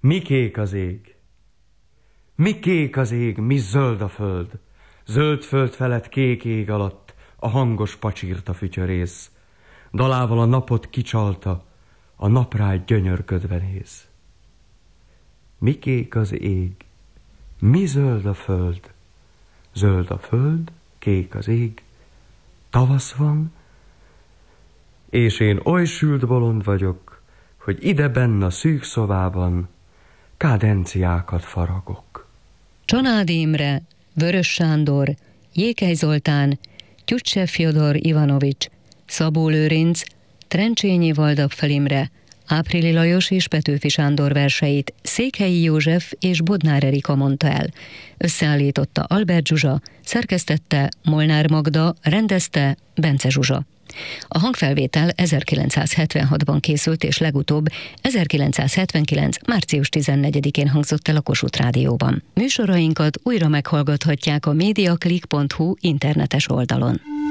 Mi kék az ég? Mi kék az ég, mi zöld a föld? Zöld föld felett kék ég alatt a hangos pacsírta fütyörész. Dalával a napot kicsalta, a naprágy gyönyörködve néz. Mi kék az ég? Mi zöld a föld? Zöld a föld, kék az ég, tavasz van, és én oly sült bolond vagyok, hogy ide benn a szűk szobában kádenciákat faragok. Csanádi Imre, Vörös Sándor, Jékely Zoltán, Tyutchev Fjodor Ivanovics, Szabó Lőrinc, Trencsényi Valdapfel Imre, Áprili Lajos és Petőfi Sándor verseit Székhelyi József és Bodnár Erika mondta el. Összeállította Albert Zsuzsa, szerkesztette Molnár Magda, rendezte Bence Zsuzsa. A hangfelvétel 1976-ban készült, és legutóbb 1979. március 14-én hangzott el a Kossuth Rádióban. Műsorainkat újra meghallgathatják a mediaclick.hu internetes oldalon.